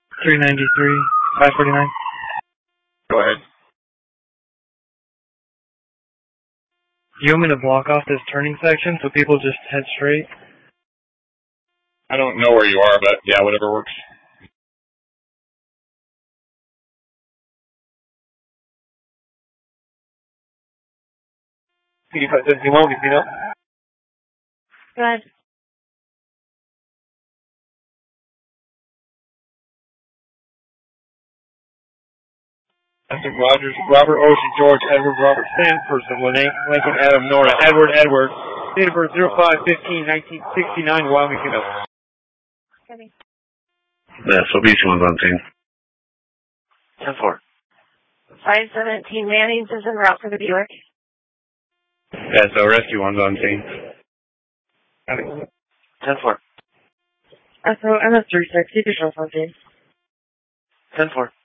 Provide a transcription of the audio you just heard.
393, 549. Go ahead. You want me to block off this turning section so people just head straight? I don't know where you are, but yeah, whatever works. PD571, Vicino. Go ahead. Essex Rogers, Robert Ocean, George, Edward, Robert Stanford, Lincoln, Adam, Nora, Edward, date of birth 05/15/1969, Wyoming, Canada. Ready. Yeah, so BC1's on scene. 10-4. 517 Manning's is en route for the Buick. Yeah, so rescue one's on scene. 10-4. SO MS 360 to Shell 14. 10-4.